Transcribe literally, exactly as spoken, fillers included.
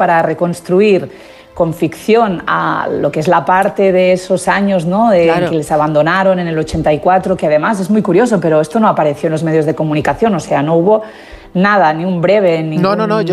para reconstruir con ficción a lo que es la parte de esos años, ¿no? De claro. que les abandonaron en el ochenta y cuatro, que además es muy curioso, pero esto no apareció en los medios de comunicación, o sea, no hubo nada, ni un breve, ningún... No, no, no, yo